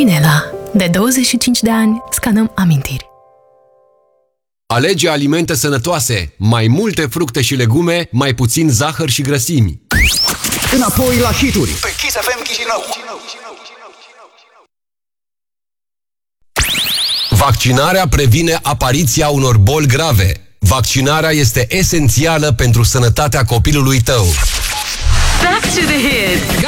Inela. De 25 de ani, scanăm amintiri. Alege alimente sănătoase, mai multe fructe și legume, mai puțin zahăr și grăsimi. Înapoi la hituri pe Kiss FM Chișinău. Vaccinarea previne apariția unor boli grave. Vaccinarea este esențială pentru sănătatea copilului tău. Back to the hits.